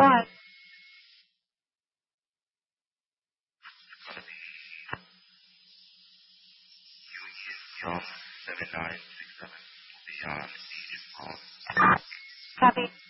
Go ahead. Union Job 7967 will be on immediate call. Copy.